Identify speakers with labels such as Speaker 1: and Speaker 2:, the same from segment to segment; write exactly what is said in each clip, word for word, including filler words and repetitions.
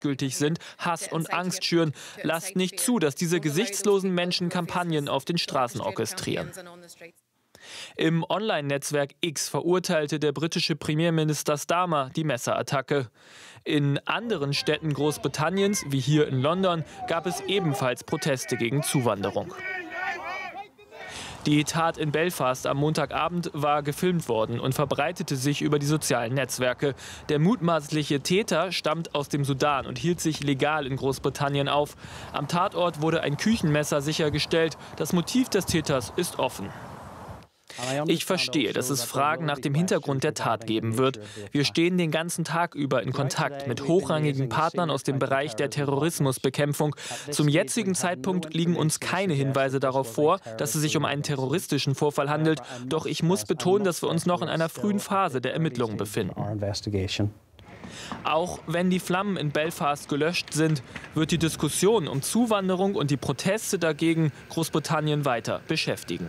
Speaker 1: gültig sind, Hass und Angst schüren. Lasst nicht zu, dass diese gesichtslosen Menschen Kampagnen auf den Straßen orchestrieren. Im Online-Netzwerk X verurteilte der britische Premierminister Starmer die Messerattacke. In anderen Städten Großbritanniens, wie hier in London, gab es ebenfalls Proteste gegen Zuwanderung. Die Tat in Belfast am Montagabend war gefilmt worden und verbreitete sich über die sozialen Netzwerke. Der mutmaßliche Täter stammt aus dem Sudan und hielt sich legal in Großbritannien auf. Am Tatort wurde ein Küchenmesser sichergestellt. Das Motiv des Täters ist offen. Ich verstehe, dass es Fragen nach dem Hintergrund der Tat geben wird. Wir stehen den ganzen Tag über in Kontakt mit hochrangigen Partnern aus dem Bereich der Terrorismusbekämpfung. Zum jetzigen Zeitpunkt liegen uns keine Hinweise darauf vor, dass es sich um einen terroristischen Vorfall handelt. Doch ich muss betonen, dass wir uns noch in einer frühen Phase der Ermittlungen befinden. Auch wenn die Flammen in Belfast gelöscht sind, wird die Diskussion um Zuwanderung und die Proteste dagegen Großbritannien weiter beschäftigen.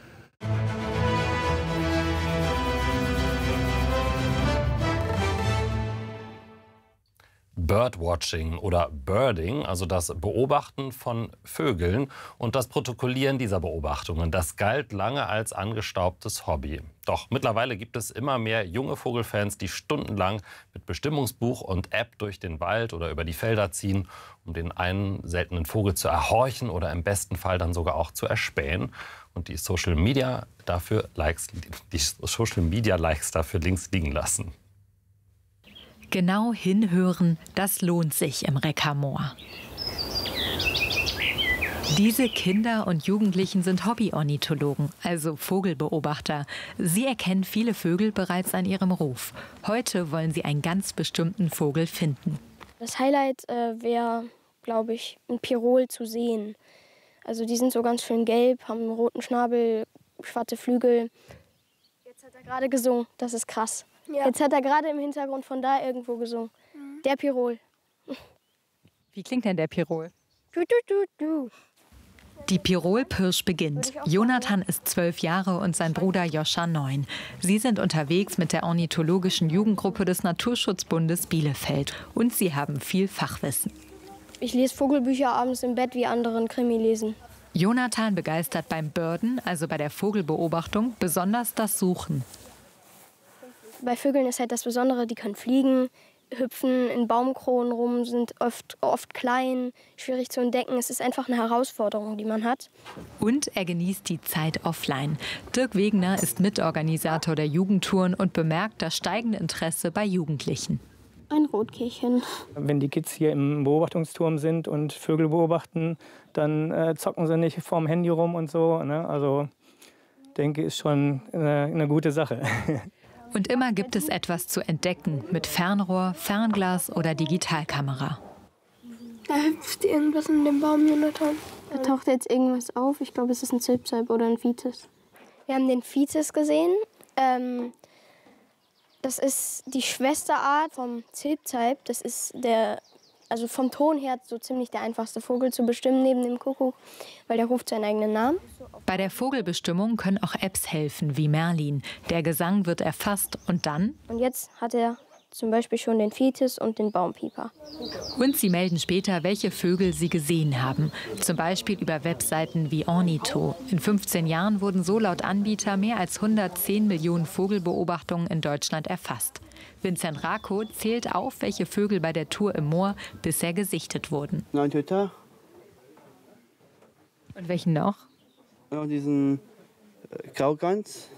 Speaker 2: Birdwatching oder Birding, also das Beobachten von Vögeln und das Protokollieren dieser Beobachtungen, das galt lange als angestaubtes Hobby. Doch mittlerweile gibt es immer mehr junge Vogelfans, die stundenlang mit Bestimmungsbuch und App durch den Wald oder über die Felder ziehen, um den einen seltenen Vogel zu erhorchen oder im besten Fall dann sogar auch zu erspähen. Und die Social Media dafür Likes, die Social Media Likes dafür links liegen lassen.
Speaker 3: Genau hinhören, das lohnt sich im Reckermoor. Diese Kinder und Jugendlichen sind Hobby-Ornithologen, also Vogelbeobachter. Sie erkennen viele Vögel bereits an ihrem Ruf. Heute wollen sie einen ganz bestimmten Vogel finden.
Speaker 4: Das Highlight äh, wäre, glaube ich, ein Pirol zu sehen. Also die sind so ganz schön gelb, haben einen roten Schnabel, schwarze Flügel. Jetzt hat er gerade gesungen, das ist krass. Ja. Jetzt hat er gerade im Hintergrund von da irgendwo gesungen. Mhm. Der Pirol.
Speaker 3: Wie klingt denn der Pirol?
Speaker 4: Du, du, du, du.
Speaker 3: Die Pirolpirsch beginnt. Jonathan ist zwölf Jahre und sein Bruder Joscha neun. Sie sind unterwegs mit der ornithologischen Jugendgruppe des Naturschutzbundes Bielefeld. Und sie haben viel Fachwissen.
Speaker 4: Ich lese Vogelbücher abends im Bett, wie andere Krimi lesen.
Speaker 3: Jonathan begeistert beim Birden, also bei der Vogelbeobachtung, besonders das Suchen.
Speaker 4: Bei Vögeln ist halt das Besondere, die können fliegen, hüpfen in Baumkronen rum, sind oft, oft klein, schwierig zu entdecken. Es ist einfach eine Herausforderung, die man hat.
Speaker 3: Und er genießt die Zeit offline. Dirk Wegener ist Mitorganisator der Jugendtouren und bemerkt das steigende Interesse bei Jugendlichen.
Speaker 4: Ein Rotkehlchen.
Speaker 5: Wenn die Kids hier im Beobachtungsturm sind und Vögel beobachten, dann äh, zocken sie nicht vorm Handy rum und so. Ne? Also denke, ist schon eine, eine gute Sache.
Speaker 3: Und immer gibt es etwas zu entdecken mit Fernrohr, Fernglas oder Digitalkamera.
Speaker 4: Da hüpft irgendwas in dem Baum, Jonathan. Da taucht jetzt irgendwas auf. Ich glaube, es ist ein Zilpzalp oder ein Vitis. Wir haben den Vitis gesehen. Ähm, das ist die Schwesterart vom Zilpzalp. Das ist der, also vom Ton her so ziemlich der einfachste Vogel zu bestimmen neben dem Kuckuck, weil der ruft seinen eigenen Namen.
Speaker 3: Bei der Vogelbestimmung können auch Apps helfen, wie Merlin. Der Gesang wird erfasst und dann?
Speaker 4: Und jetzt hat er zum Beispiel schon den Vitis und den Baumpieper.
Speaker 3: Und sie melden später, welche Vögel sie gesehen haben. Zum Beispiel über Webseiten wie Ornitho. In fünfzehn Jahren wurden so laut Anbieter mehr als hundertzehn Millionen Vogelbeobachtungen in Deutschland erfasst. Vincent Rako zählt auf, welche Vögel bei der Tour im Moor bisher gesichtet wurden.
Speaker 6: Neun Töter.
Speaker 3: Und welchen noch?
Speaker 6: Ja, diesen äh, Graugans.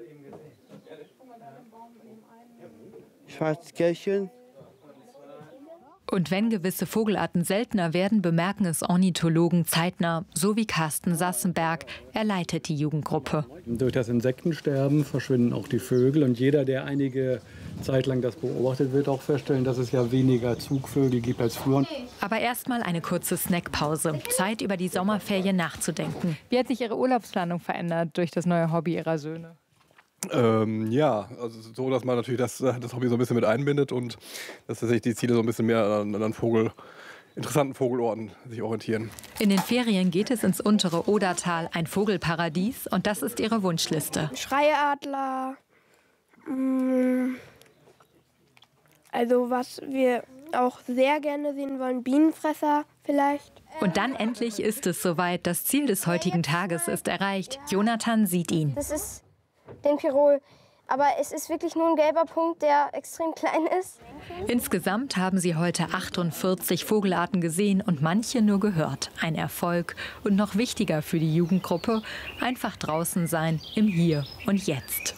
Speaker 6: Schwarzkehlchen.
Speaker 3: Und wenn gewisse Vogelarten seltener werden, bemerken es Ornithologen zeitnah, so wie Carsten Sassenberg. Er leitet die Jugendgruppe.
Speaker 7: Durch das Insektensterben verschwinden auch die Vögel. Und jeder, der einige Zeit lang das beobachtet, wird auch feststellen, dass es ja weniger Zugvögel gibt als früher.
Speaker 3: Aber erstmal eine kurze Snackpause. Zeit, über die Sommerferien nachzudenken. Wie hat sich Ihre Urlaubsplanung verändert durch das neue Hobby Ihrer Söhne?
Speaker 8: Ähm, ja, also so, dass man natürlich das, das Hobby so ein bisschen mit einbindet und dass sich die Ziele so ein bisschen mehr an, an Vogel, interessanten Vogelorten sich orientieren.
Speaker 3: In den Ferien geht es ins untere Odertal, ein Vogelparadies, und das ist ihre Wunschliste.
Speaker 4: Schreiadler, also was wir auch sehr gerne sehen wollen. Bienenfresser vielleicht.
Speaker 3: Und dann endlich ist es soweit. Das Ziel des heutigen Tages ist erreicht. Jonathan sieht ihn.
Speaker 4: Das ist den Pirol. Aber es ist wirklich nur ein gelber Punkt, der extrem klein ist.
Speaker 3: Insgesamt haben sie heute achtundvierzig Vogelarten gesehen und manche nur gehört. Ein Erfolg und noch wichtiger für die Jugendgruppe, einfach draußen sein im Hier und Jetzt.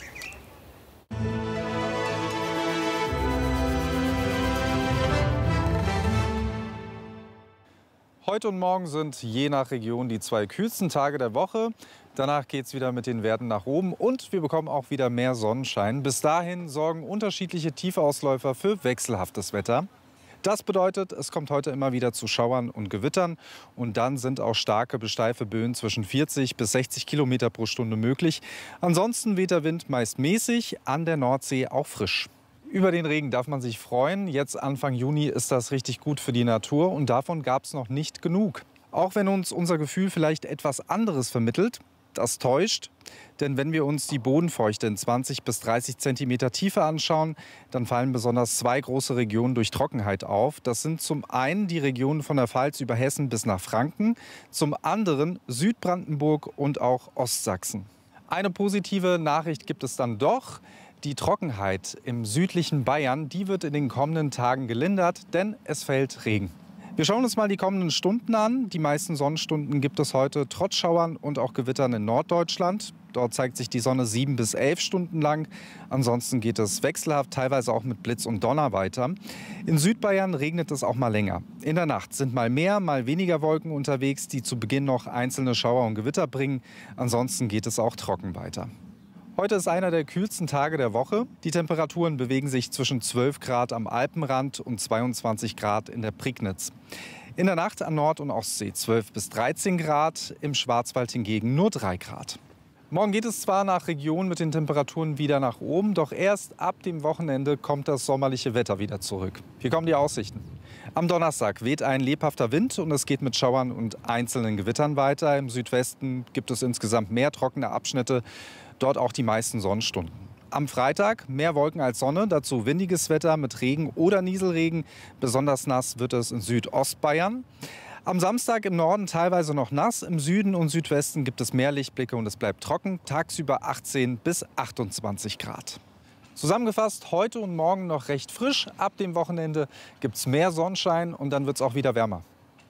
Speaker 9: Heute und morgen sind je nach Region die zwei kühlsten Tage der Woche. Danach geht es wieder mit den Werten nach oben und wir bekommen auch wieder mehr Sonnenschein. Bis dahin sorgen unterschiedliche Tiefausläufer für wechselhaftes Wetter. Das bedeutet, es kommt heute immer wieder zu Schauern und Gewittern. Und dann sind auch starke bis steife Böen zwischen vierzig bis sechzig Kilometer pro Stunde möglich. Ansonsten weht der Wind meist mäßig, an der Nordsee auch frisch. Über den Regen darf man sich freuen. Jetzt Anfang Juni ist das richtig gut für die Natur und davon gab es noch nicht genug. Auch wenn uns unser Gefühl vielleicht etwas anderes vermittelt, das täuscht. Denn wenn wir uns die Bodenfeuchte in zwanzig bis dreißig Zentimeter Tiefe anschauen, dann fallen besonders zwei große Regionen durch Trockenheit auf. Das sind zum einen die Regionen von der Pfalz über Hessen bis nach Franken, zum anderen Südbrandenburg und auch Ostsachsen. Eine positive Nachricht gibt es dann doch. Die Trockenheit im südlichen Bayern, die wird in den kommenden Tagen gelindert, denn es fällt Regen. Wir schauen uns mal die kommenden Stunden an. Die meisten Sonnenstunden gibt es heute trotz Schauern und auch Gewittern in Norddeutschland. Dort zeigt sich die Sonne sieben bis elf Stunden lang. Ansonsten geht es wechselhaft, teilweise auch mit Blitz und Donner weiter. In Südbayern regnet es auch mal länger. In der Nacht sind mal mehr, mal weniger Wolken unterwegs, die zu Beginn noch einzelne Schauer und Gewitter bringen. Ansonsten geht es auch trocken weiter. Heute ist einer der kühlsten Tage der Woche. Die Temperaturen bewegen sich zwischen zwölf Grad am Alpenrand und zweiundzwanzig Grad in der Prignitz. In der Nacht an Nord- und Ostsee zwölf bis dreizehn Grad, im Schwarzwald hingegen nur drei Grad. Morgen geht es zwar nach Region mit den Temperaturen wieder nach oben, doch erst ab dem Wochenende kommt das sommerliche Wetter wieder zurück. Hier kommen die Aussichten. Am Donnerstag weht ein lebhafter Wind und es geht mit Schauern und einzelnen Gewittern weiter. Im Südwesten gibt es insgesamt mehr trockene Abschnitte, dort auch die meisten Sonnenstunden. Am Freitag mehr Wolken als Sonne, dazu windiges Wetter mit Regen oder Nieselregen. Besonders nass wird es in Südostbayern. Am Samstag im Norden teilweise noch nass, im Süden und Südwesten gibt es mehr Lichtblicke und es bleibt trocken, tagsüber achtzehn bis achtundzwanzig Grad. Zusammengefasst, heute und morgen noch recht frisch, ab dem Wochenende gibt es mehr Sonnenschein und dann wird es auch wieder wärmer.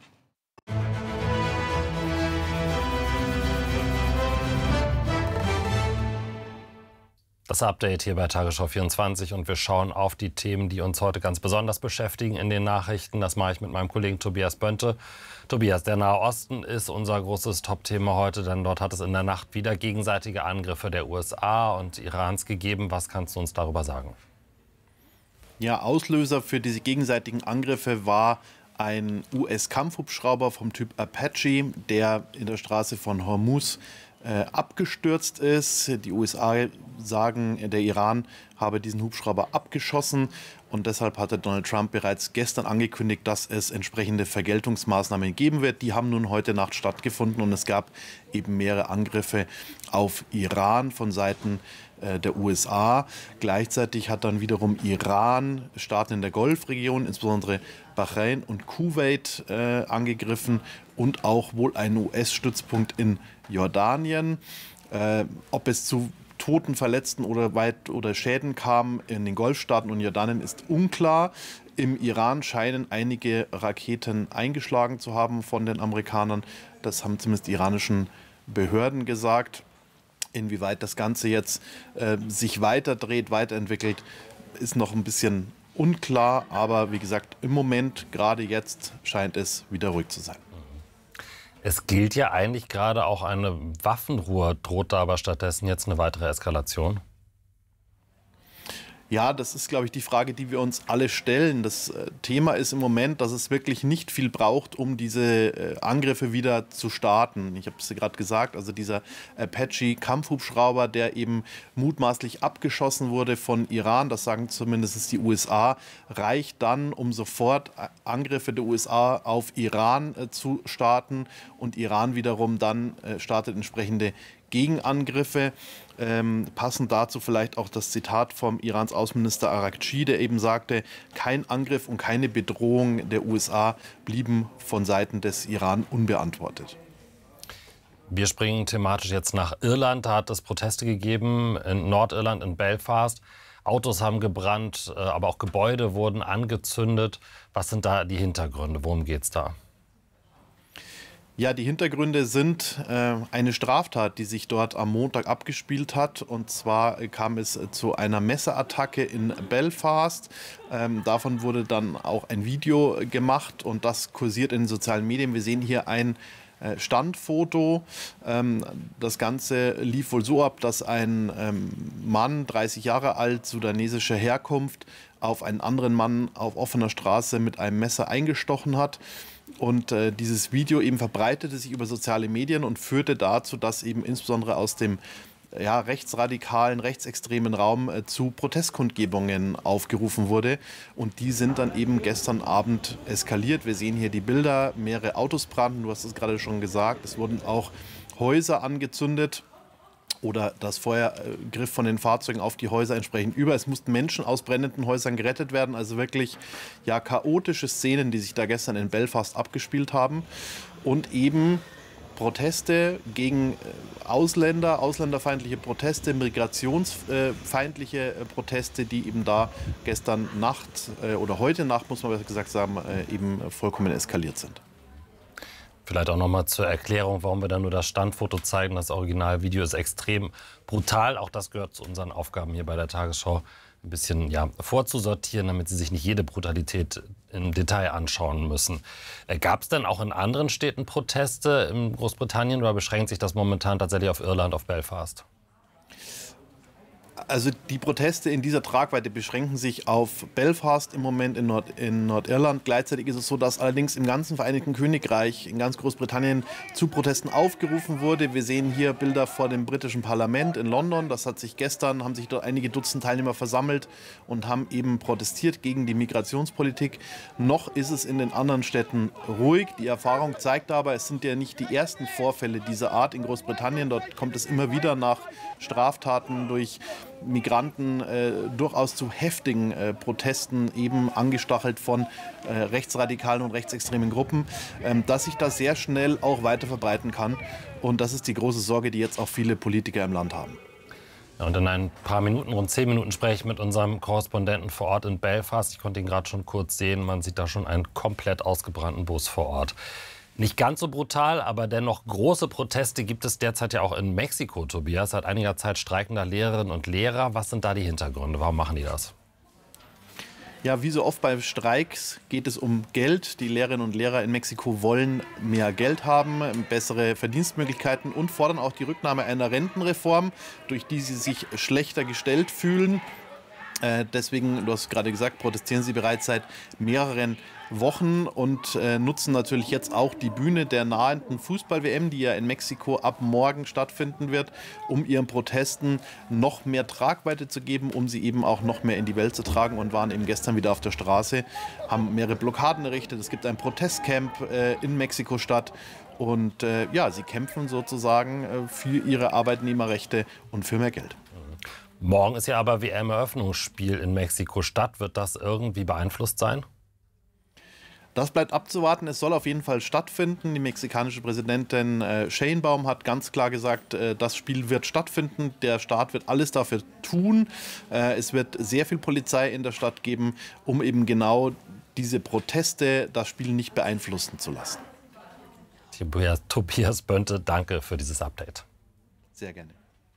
Speaker 2: Das Update hier bei Tagesschau vierundzwanzig und wir schauen auf die Themen, die uns heute ganz besonders beschäftigen in den Nachrichten. Das mache ich mit meinem Kollegen Tobias Bönte. Tobias, der Nahe Osten ist unser großes Top-Thema heute, denn dort hat es in der Nacht wieder gegenseitige Angriffe der U S A und Irans gegeben. Was kannst du uns darüber sagen?
Speaker 10: Ja, Auslöser für diese gegenseitigen Angriffe war ein U S-Kampfhubschrauber vom Typ Apache, der in der Straße von Hormuz äh, abgestürzt ist. Die U S A sagen, der Iran habe diesen Hubschrauber abgeschossen und deshalb hatte Donald Trump bereits gestern angekündigt, dass es entsprechende Vergeltungsmaßnahmen geben wird. Die haben nun heute Nacht stattgefunden und es gab eben mehrere Angriffe auf Iran von Seiten äh, der U S A. Gleichzeitig hat dann wiederum Iran Staaten in der Golfregion, insbesondere Bahrain und Kuwait, äh, angegriffen und auch wohl einen U S-Stützpunkt in Jordanien. Äh, ob es zu Toten, Verletzten oder, weit, oder Schäden kam in den Golfstaaten und Jordanien ist unklar. Im Iran scheinen einige Raketen eingeschlagen zu haben von den Amerikanern. Das haben zumindest die iranischen Behörden gesagt. Inwieweit das Ganze jetzt äh, sich weiterdreht, weiterentwickelt, ist noch ein bisschen unklar. Aber wie gesagt, im Moment, gerade jetzt, scheint es wieder ruhig zu sein.
Speaker 2: Es gilt ja eigentlich gerade auch eine Waffenruhe, droht da aber stattdessen jetzt eine weitere Eskalation?
Speaker 10: Ja, das ist, glaube ich, die Frage, die wir uns alle stellen. Das äh, Thema ist im Moment, dass es wirklich nicht viel braucht, um diese äh, Angriffe wieder zu starten. Ich habe es gerade gesagt, also dieser Apache-Kampfhubschrauber, der eben mutmaßlich abgeschossen wurde von Iran, das sagen zumindest die U S A, reicht dann, um sofort Angriffe der U S A auf Iran äh, zu starten und Iran wiederum dann äh, startet entsprechende Gegenangriffe. Ähm, passend dazu vielleicht auch das Zitat vom Irans Außenminister Araghchi, der eben sagte, kein Angriff und keine Bedrohung der U S A blieben von Seiten des Iran unbeantwortet.
Speaker 2: Wir springen thematisch jetzt nach Irland. Da hat es Proteste gegeben in Nordirland, in Belfast. Autos haben gebrannt, aber auch Gebäude wurden angezündet. Was sind da die Hintergründe? Worum geht es da?
Speaker 10: Ja, die Hintergründe sind äh, eine Straftat, die sich dort am Montag abgespielt hat. Und zwar kam es zu einer Messerattacke in Belfast. Ähm, davon wurde dann auch ein Video gemacht und das kursiert in den sozialen Medien. Wir sehen hier ein äh, Standfoto. Ähm, das Ganze lief wohl so ab, dass ein ähm, Mann, dreißig Jahre alt, sudanesischer Herkunft, auf einen anderen Mann auf offener Straße mit einem Messer eingestochen hat. Und äh, dieses Video eben verbreitete sich über soziale Medien und führte dazu, dass eben insbesondere aus dem ja, rechtsradikalen, rechtsextremen Raum äh, zu Protestkundgebungen aufgerufen wurde. Und die sind dann eben gestern Abend eskaliert. Wir sehen hier die Bilder, mehrere Autos brannten, du hast es gerade schon gesagt. Es wurden auch Häuser angezündet. Oder das Feuer äh, griff von den Fahrzeugen auf die Häuser entsprechend über. Es mussten Menschen aus brennenden Häusern gerettet werden. Also wirklich ja, chaotische Szenen, die sich da gestern in Belfast abgespielt haben. Und eben Proteste gegen Ausländer, ausländerfeindliche Proteste, migrationsfeindliche äh, Proteste, die eben da gestern Nacht äh, oder heute Nacht, muss man besser gesagt sagen, äh, eben vollkommen eskaliert sind.
Speaker 2: Vielleicht auch noch mal zur Erklärung, warum wir da nur das Standfoto zeigen. Das Originalvideo ist extrem brutal. Auch das gehört zu unseren Aufgaben hier bei der Tagesschau, ein bisschen ja, vorzusortieren, damit Sie sich nicht jede Brutalität im Detail anschauen müssen. Gab es denn auch in anderen Städten Proteste in Großbritannien oder beschränkt sich das momentan tatsächlich auf Irland, auf Belfast?
Speaker 10: Also die Proteste in dieser Tragweite beschränken sich auf Belfast im Moment in, Nord in Nordirland. Gleichzeitig ist es so, dass allerdings im ganzen Vereinigten Königreich, in ganz Großbritannien, zu Protesten aufgerufen wurde. Wir sehen hier Bilder vor dem britischen Parlament in London. Das hat sich gestern, haben sich dort einige Dutzend Teilnehmer versammelt und haben eben protestiert gegen die Migrationspolitik. Noch ist es in den anderen Städten ruhig. Die Erfahrung zeigt aber, es sind ja nicht die ersten Vorfälle dieser Art in Großbritannien. Dort kommt es immer wieder nach Straftaten durch Migranten äh, durchaus zu heftigen äh, Protesten, eben angestachelt von äh, rechtsradikalen und rechtsextremen Gruppen, ähm, dass sich das sehr schnell auch weiter verbreiten kann. Und das ist die große Sorge, die jetzt auch viele Politiker im Land haben.
Speaker 2: Ja, und in ein paar Minuten, rund zehn Minuten, spreche ich mit unserem Korrespondenten vor Ort in Belfast. Ich konnte ihn gerade schon kurz sehen. Man sieht da schon einen komplett ausgebrannten Bus vor Ort. Nicht ganz so brutal, aber dennoch große Proteste gibt es derzeit ja auch in Mexiko, Tobias. Seit einiger Zeit streiken da Lehrerinnen und Lehrer. Was sind da die Hintergründe? Warum machen die das?
Speaker 10: Ja, wie so oft bei Streiks geht es um Geld. Die Lehrerinnen und Lehrer in Mexiko wollen mehr Geld haben, bessere Verdienstmöglichkeiten und fordern auch die Rücknahme einer Rentenreform, durch die sie sich schlechter gestellt fühlen. Äh, deswegen, du hast gerade gesagt, protestieren sie bereits seit mehreren Wochen und äh, nutzen natürlich jetzt auch die Bühne der nahenden Fußball-W M, die ja in Mexiko ab morgen stattfinden wird, um ihren Protesten noch mehr Tragweite zu geben, um sie eben auch noch mehr in die Welt zu tragen, und waren eben gestern wieder auf der Straße, haben mehrere Blockaden errichtet. Es gibt ein Protestcamp äh, in Mexiko-Stadt. Und äh, ja, sie kämpfen sozusagen äh, für ihre Arbeitnehmerrechte und für mehr Geld.
Speaker 2: Morgen ist ja aber W M-Eröffnungsspiel in Mexiko-Stadt. Wird das irgendwie beeinflusst sein?
Speaker 10: Das bleibt abzuwarten. Es soll auf jeden Fall stattfinden. Die mexikanische Präsidentin äh, Sheinbaum hat ganz klar gesagt, äh, das Spiel wird stattfinden. Der Staat wird alles dafür tun. Äh, es wird sehr viel Polizei in der Stadt geben, um eben genau diese Proteste, das Spiel nicht beeinflussen zu lassen.
Speaker 2: Tobias Bönte, danke für dieses Update.
Speaker 10: Sehr gerne.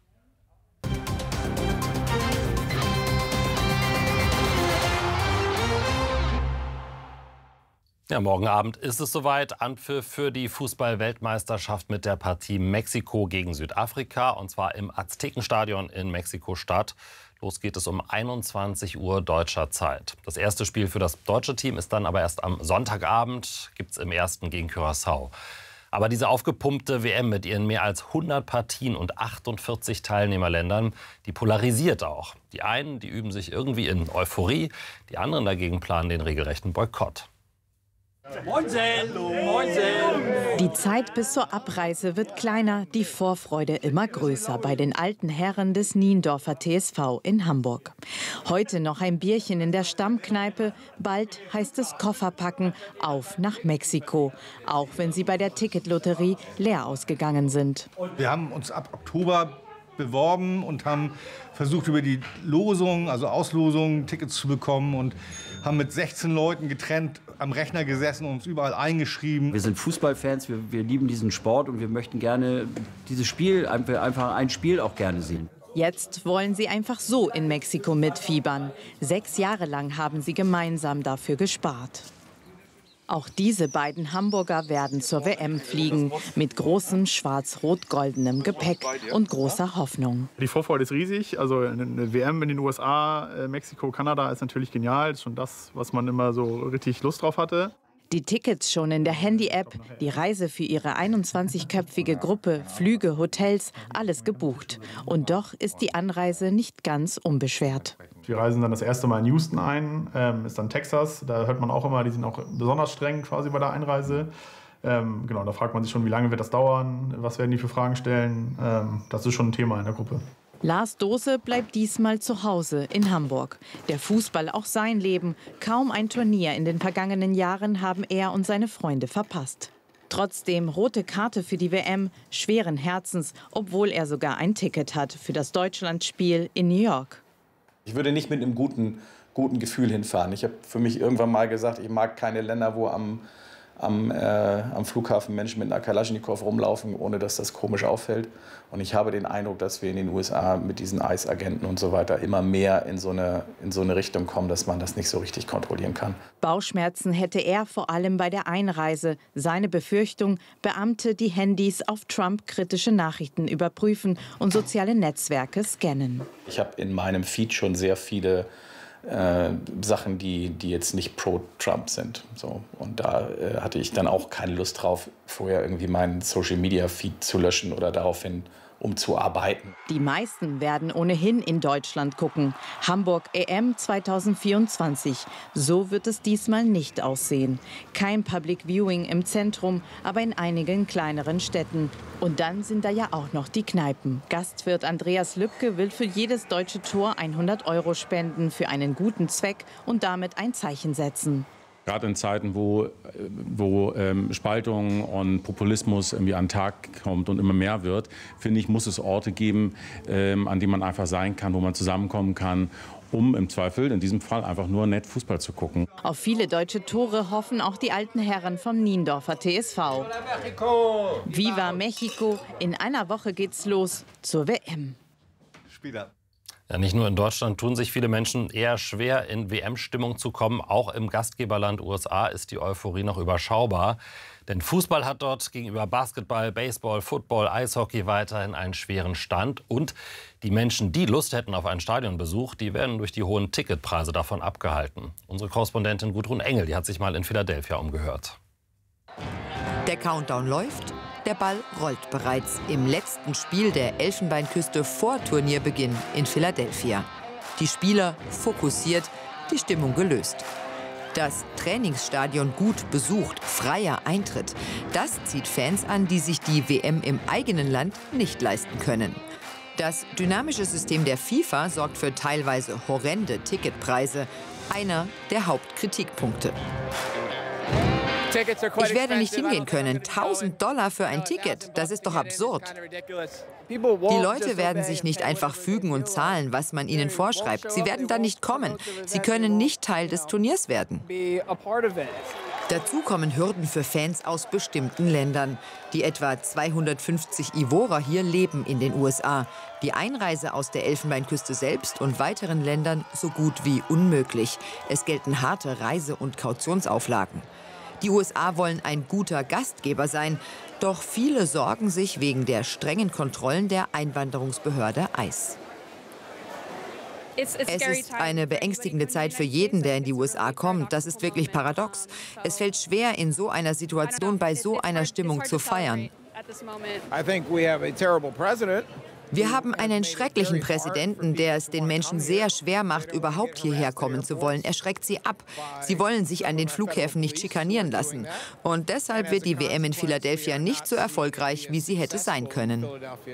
Speaker 2: Ja, morgen Abend ist es soweit. Anpfiff für die Fußball-Weltmeisterschaft mit der Partie Mexiko gegen Südafrika. Und zwar im Aztekenstadion in Mexiko-Stadt. Los geht es um einundzwanzig Uhr deutscher Zeit. Das erste Spiel für das deutsche Team ist dann aber erst am Sonntagabend. Gibt es im ersten gegen Curaçao. Aber diese aufgepumpte W M mit ihren mehr als hundert Partien und achtundvierzig Teilnehmerländern, die polarisiert auch. Die einen, die üben sich irgendwie in Euphorie. Die anderen dagegen planen den regelrechten Boykott.
Speaker 11: Die Zeit bis zur Abreise wird kleiner, die Vorfreude immer größer bei den alten Herren des Niendorfer T S V in Hamburg. Heute noch ein Bierchen in der Stammkneipe, bald heißt es Koffer packen, auf nach Mexiko, auch wenn sie bei der Ticketlotterie leer ausgegangen sind.
Speaker 12: Wir haben uns ab Oktober beworben und haben versucht, über die Losung, also Auslosung, Tickets zu bekommen und haben mit sechzehn Leuten getrennt am Rechner gesessen und uns überall eingeschrieben.
Speaker 13: Wir sind Fußballfans, wir, wir lieben diesen Sport und wir möchten gerne dieses Spiel, einfach ein Spiel auch gerne sehen.
Speaker 11: Jetzt wollen sie einfach so in Mexiko mitfiebern. Sechs Jahre lang haben sie gemeinsam dafür gespart. Auch diese beiden Hamburger werden zur W M fliegen, mit großem schwarz-rot-goldenem Gepäck und großer Hoffnung.
Speaker 14: Die Vorfreude ist riesig. Also eine W M in den U S A, Mexiko, Kanada ist natürlich genial. Das ist schon das, was man immer so richtig Lust drauf hatte.
Speaker 11: Die Tickets schon in der Handy-App, die Reise für ihre einundzwanzigköpfige Gruppe, Flüge, Hotels, alles gebucht. Und doch ist die Anreise nicht ganz unbeschwert.
Speaker 14: Wir reisen dann das erste Mal in Houston ein, ähm, ist dann Texas. Da hört man auch immer, die sind auch besonders streng quasi bei der Einreise. Ähm, genau, da fragt man sich schon, wie lange wird das dauern, was werden die für Fragen stellen. Ähm, das ist schon ein Thema in der Gruppe.
Speaker 11: Lars Dose bleibt diesmal zu Hause in Hamburg. Der Fußball auch sein Leben. Kaum ein Turnier in den vergangenen Jahren haben er und seine Freunde verpasst. Trotzdem rote Karte für die W M, schweren Herzens, obwohl er sogar ein Ticket hat für das Deutschlandspiel in New York.
Speaker 15: Ich würde nicht mit einem guten, guten Gefühl hinfahren. Ich habe für mich irgendwann mal gesagt, ich mag keine Länder, wo am, am, äh, am Flughafen Menschen mit einer Kalaschnikow rumlaufen, ohne dass das komisch auffällt. Und ich habe den Eindruck, dass wir in den U S A mit diesen I C E-Agenten und so weiter immer mehr in so eine, in so eine Richtung kommen, dass man das nicht so richtig kontrollieren kann.
Speaker 11: Bauchschmerzen hätte er vor allem bei der Einreise. Seine Befürchtung, Beamte die Handys auf Trump-kritische Nachrichten überprüfen und soziale Netzwerke scannen.
Speaker 15: Ich habe in meinem Feed schon sehr viele äh, Sachen, die, die jetzt nicht pro-Trump sind. So. Und da äh, hatte ich dann auch keine Lust drauf, vorher irgendwie meinen Social-Media-Feed zu löschen oder daraufhin umzuarbeiten.
Speaker 11: Die meisten werden ohnehin in Deutschland gucken. Hamburg E M zweitausendvierundzwanzig. So wird es diesmal nicht aussehen. Kein Public Viewing im Zentrum, aber in einigen kleineren Städten. Und dann sind da ja auch noch die Kneipen. Gastwirt Andreas Lübke will für jedes deutsche Tor hundert Euro spenden für einen guten Zweck und damit ein Zeichen setzen.
Speaker 16: Gerade in Zeiten, wo, wo ähm, Spaltung und Populismus irgendwie an den Tag kommt und immer mehr wird, finde ich, muss es Orte geben, ähm, an denen man einfach sein kann, wo man zusammenkommen kann, um im Zweifel, in diesem Fall, einfach nur nett Fußball zu gucken.
Speaker 11: Auf viele deutsche Tore hoffen auch die alten Herren vom Niendorfer T S V. Viva Mexico! In einer Woche geht's los zur W M.
Speaker 2: Spieler. Ja, nicht nur in Deutschland tun sich viele Menschen eher schwer, in W M-Stimmung zu kommen. Auch im Gastgeberland U S A ist die Euphorie noch überschaubar. Denn Fußball hat dort gegenüber Basketball, Baseball, Football, Eishockey weiterhin einen schweren Stand. Und die Menschen, die Lust hätten auf einen Stadionbesuch, die werden durch die hohen Ticketpreise davon abgehalten. Unsere Korrespondentin Gudrun Engel, die hat sich mal in Philadelphia umgehört.
Speaker 17: Der Countdown läuft. Der Ball rollt bereits im letzten Spiel der Elfenbeinküste vor Turnierbeginn in Philadelphia. Die Spieler fokussiert, die Stimmung gelöst. Das Trainingsstadion gut besucht, freier Eintritt. Das zieht Fans an, die sich die W M im eigenen Land nicht leisten können. Das dynamische System der FIFA sorgt für teilweise horrende Ticketpreise. Einer der Hauptkritikpunkte. Ich werde nicht hingehen können. tausend Dollar für ein Ticket, das ist doch absurd. Die Leute werden sich nicht einfach fügen und zahlen, was man ihnen vorschreibt. Sie werden dann nicht kommen. Sie können nicht Teil des Turniers werden. Dazu kommen Hürden für Fans aus bestimmten Ländern. Die etwa zweihundertfünfzig Ivorer hier leben in den U S A. Die Einreise aus der Elfenbeinküste selbst und weiteren Ländern so gut wie unmöglich. Es gelten harte Reise- und Kautionsauflagen. Die U S A wollen ein guter Gastgeber sein, doch viele sorgen sich wegen der strengen Kontrollen der Einwanderungsbehörde I C E. Es ist eine beängstigende Zeit für jeden, der in die U S A kommt. Das ist wirklich paradox. Es fällt schwer, in so einer Situation bei so einer Stimmung zu feiern. Wir haben einen schrecklichen Präsidenten, der es den Menschen sehr schwer macht, überhaupt hierher kommen zu wollen. Er schreckt sie ab. Sie wollen sich an den Flughäfen nicht schikanieren lassen. Und deshalb wird die W M in Philadelphia nicht so erfolgreich, wie sie hätte sein können.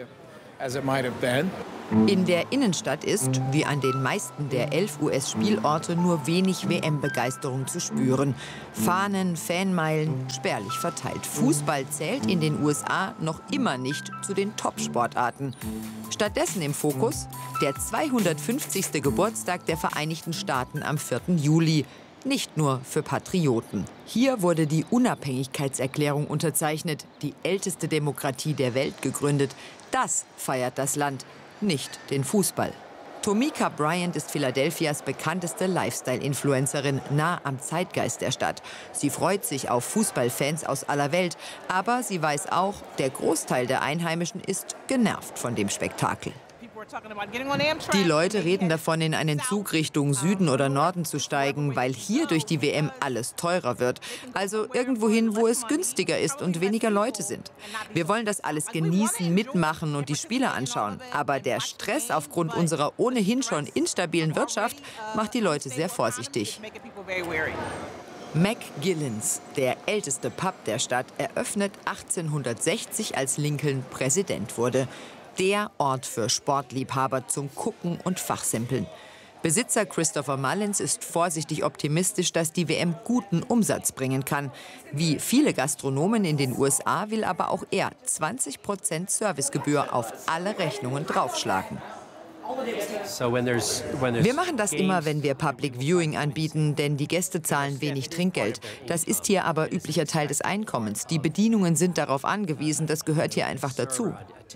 Speaker 17: In der Innenstadt ist, wie an den meisten der elf U S-Spielorte, nur wenig W M-Begeisterung zu spüren. Fahnen, Fanmeilen, spärlich verteilt. Fußball zählt in den U S A noch immer nicht zu den Top-Sportarten. Stattdessen im Fokus der zweihundertfünfzigste Geburtstag der Vereinigten Staaten am vierten Juli. Nicht nur für Patrioten. Hier wurde die Unabhängigkeitserklärung unterzeichnet, die älteste Demokratie der Welt gegründet. Das feiert das Land, nicht den Fußball. Tomika Bryant ist Philadelphias bekannteste Lifestyle-Influencerin, nah am Zeitgeist der Stadt. Sie freut sich auf Fußballfans aus aller Welt, aber sie weiß auch, der Großteil der Einheimischen ist genervt von dem Spektakel. Die Leute reden davon, in einen Zug Richtung Süden oder Norden zu steigen, weil hier durch die W M alles teurer wird. Also irgendwohin, wo es günstiger ist und weniger Leute sind. Wir wollen das alles genießen, mitmachen und die Spiele anschauen. Aber der Stress aufgrund unserer ohnehin schon instabilen Wirtschaft macht die Leute sehr vorsichtig. McGillens, der älteste Pub der Stadt, eröffnet achtzehnhundertsechzig, als Lincoln Präsident wurde. Der Ort für Sportliebhaber zum Gucken und Fachsimpeln. Besitzer Christopher Mullins ist vorsichtig optimistisch, dass die W M guten Umsatz bringen kann. Wie viele Gastronomen in den U S A will aber auch er zwanzig Prozent Servicegebühr auf alle Rechnungen draufschlagen. Wir machen das immer, wenn wir Public Viewing anbieten, denn die Gäste zahlen wenig Trinkgeld. Das ist hier aber üblicher Teil des Einkommens. Die Bedienungen sind darauf angewiesen, das gehört hier einfach dazu.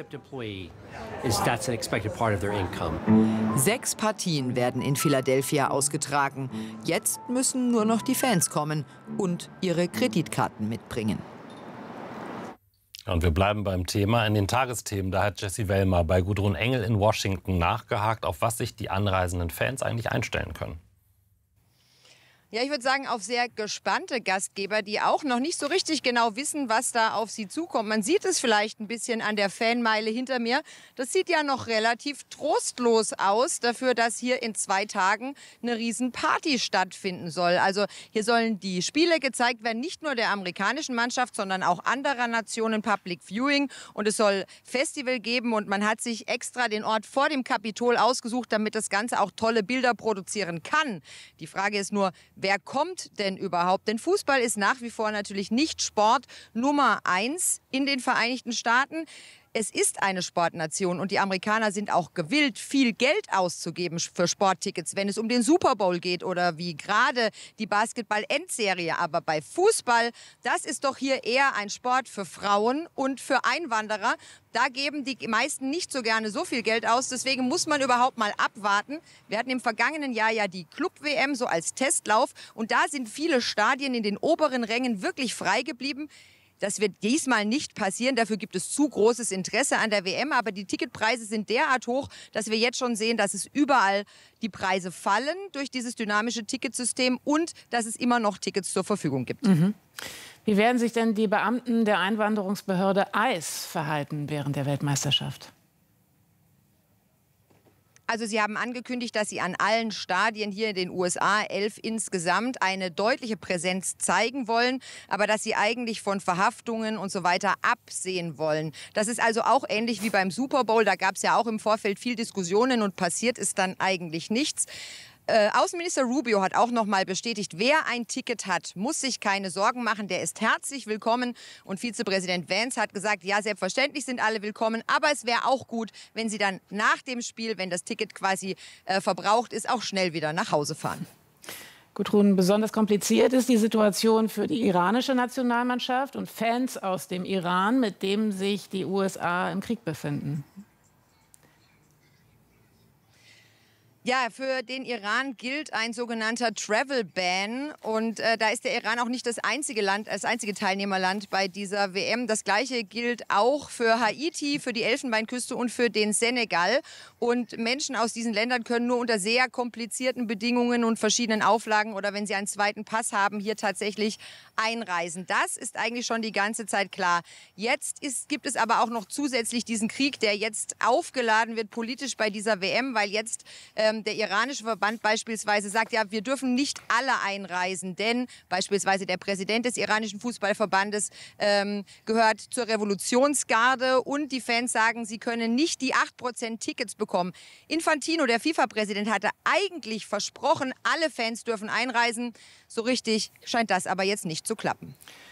Speaker 17: Sechs Partien werden in Philadelphia ausgetragen. Jetzt müssen nur noch die Fans kommen und ihre Kreditkarten mitbringen.
Speaker 2: Und wir bleiben beim Thema. In den Tagesthemen, da hat Jessie Wellmer bei Gudrun Engel in Washington nachgehakt, auf was sich die anreisenden Fans eigentlich einstellen können.
Speaker 18: Ja, ich würde sagen, auf sehr gespannte Gastgeber, die auch noch nicht so richtig genau wissen, was da auf sie zukommt. Man sieht es vielleicht ein bisschen an der Fanmeile hinter mir. Das sieht ja noch relativ trostlos aus, dafür, dass hier in zwei Tagen eine Riesenparty stattfinden soll. Also hier sollen die Spiele gezeigt werden, nicht nur der amerikanischen Mannschaft, sondern auch anderer Nationen, Public Viewing. Und es soll Festival geben und man hat sich extra den Ort vor dem Kapitol ausgesucht, damit das Ganze auch tolle Bilder produzieren kann. Die Frage ist nur, wer kommt denn überhaupt? Denn Fußball ist nach wie vor natürlich nicht Sport Nummer eins in den Vereinigten Staaten. Es ist eine Sportnation und die Amerikaner sind auch gewillt, viel Geld auszugeben für Sporttickets, wenn es um den Super Bowl geht oder wie gerade die Basketball-Endserie. Aber bei Fußball, das ist doch hier eher ein Sport für Frauen und für Einwanderer. Da geben die meisten nicht so gerne so viel Geld aus. Deswegen muss man überhaupt mal abwarten. Wir hatten im vergangenen Jahr ja die Club-W M so als Testlauf. Und da sind viele Stadien in den oberen Rängen wirklich frei geblieben. Das wird diesmal nicht passieren. Dafür gibt es zu großes Interesse an der W M. Aber die Ticketpreise sind derart hoch, dass wir jetzt schon sehen, dass es überall die Preise fallen durch dieses dynamische Ticketsystem und dass es immer noch Tickets zur Verfügung gibt.
Speaker 19: Mhm. Wie werden sich denn die Beamten der Einwanderungsbehörde I C E verhalten während der Weltmeisterschaft?
Speaker 18: Also sie haben angekündigt, dass sie an allen Stadien hier in den U S A, elf insgesamt, eine deutliche Präsenz zeigen wollen, aber dass sie eigentlich von Verhaftungen und so weiter absehen wollen. Das ist also auch ähnlich wie beim Super Bowl. Da gab es ja auch im Vorfeld viel Diskussionen und passiert ist dann eigentlich nichts. Äh, Außenminister Rubio hat auch noch mal bestätigt, wer ein Ticket hat, muss sich keine Sorgen machen, der ist herzlich willkommen. Und Vizepräsident Vance hat gesagt, ja, selbstverständlich sind alle willkommen, aber es wäre auch gut, wenn sie dann nach dem Spiel, wenn das Ticket quasi äh, verbraucht ist, auch schnell wieder nach Hause fahren.
Speaker 19: Gudrun, besonders kompliziert ist die Situation für die iranische Nationalmannschaft und Fans aus dem Iran, mit dem sich die U S A im Krieg befinden.
Speaker 18: Ja, für den Iran gilt ein sogenannter Travel Ban. Und äh, da ist der Iran auch nicht das einzige Land, das einzige Teilnehmerland bei dieser W M. Das Gleiche gilt auch für Haiti, für die Elfenbeinküste und für den Senegal. Und Menschen aus diesen Ländern können nur unter sehr komplizierten Bedingungen und verschiedenen Auflagen oder wenn sie einen zweiten Pass haben, hier tatsächlich einreisen. Das ist eigentlich schon die ganze Zeit klar. Jetzt ist, gibt es aber auch noch zusätzlich diesen Krieg, der jetzt aufgeladen wird politisch bei dieser W M, weil jetzt ähm, der iranische Verband beispielsweise sagt, ja, wir dürfen nicht alle einreisen, denn beispielsweise der Präsident des iranischen Fußballverbandes ähm, gehört zur Revolutionsgarde und die Fans sagen, sie können nicht die acht Prozent Tickets bekommen. Infantino, der FIFA-Präsident, hatte eigentlich versprochen, alle Fans dürfen einreisen. So richtig scheint das aber jetzt nicht zu klappen.